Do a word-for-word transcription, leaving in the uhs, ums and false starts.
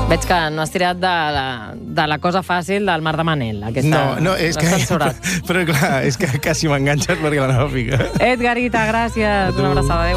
Veig que no has tirat de la, de la cosa fàcil del Mar de Manel. Aquesta, No, no, és que... Però, però clar, és que quasi m'enganxes perquè l'anava a ficar. Edgarita, gràcies. Una abraçada. Adéu.